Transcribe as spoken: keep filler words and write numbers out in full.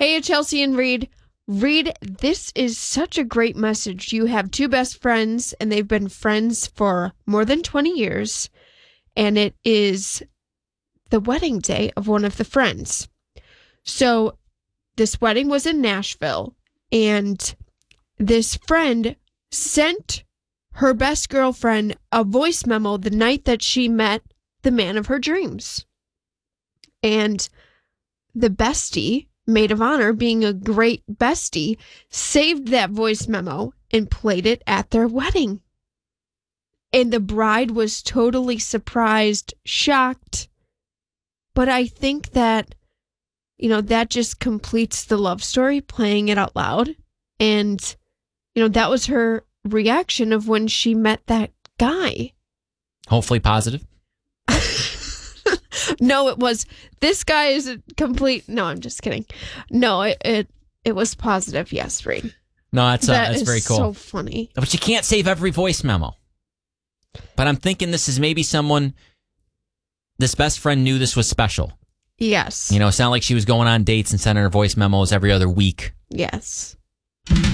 Hey, Chelsea and Reed. Reed, this is such a great message. You have two best friends, and they've been friends for more than twenty years. And it is the wedding day of one of the friends. So this wedding was in Nashville, and this friend sent her best girlfriend a voice memo the night that she met the man of her dreams. And the bestie, maid of honor, being a great bestie, saved that voice memo and played it at their wedding. And the bride was totally surprised, shocked. But I think that, you know, that just completes the love story, playing it out loud. And, you know, that was her reaction of when she met that guy. Hopefully positive. No, it was, this guy is a complete, no, I'm just kidding. No, it it, it was positive, yes, Reed. No, that's, uh, that that's is very cool. So funny. But you can't save every voice memo. But I'm thinking this is maybe someone, this best friend knew this was special. Yes. You know, it's not like she was going on dates and sending her voice memos every other week. Yes.